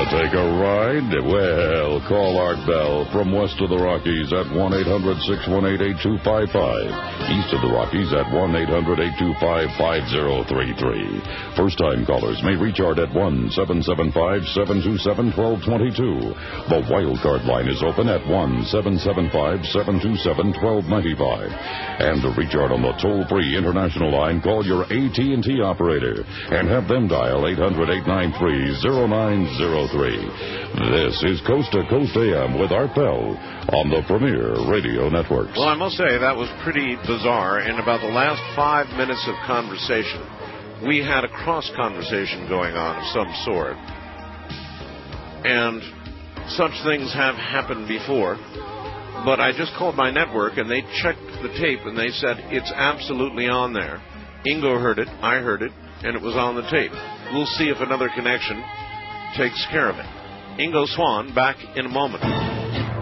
Wanna take a ride? Well, call Art Bell from west of the Rockies at 1-800-618-8255. East of the Rockies at 1-800-825-5033. First-time callers may reach Art at 1-775-727-1222. The wild card line is open at 1-775-727-1295. And to reach Art on the toll-free international line, call your AT&T operator and have them dial 800-893-0903. This is Coast to Coast AM with Art Bell on the Premier Radio Networks. Well, I must say that was pretty bizarre. In about the last 5 minutes of conversation, we had a cross-conversation going on of some sort. And such things have happened before. But I just called my network, and they checked the tape, and they said it's absolutely on there. Ingo heard it, I heard it, and it was on the tape. We'll see if another connection takes care of it. Ingo Swann back in a moment.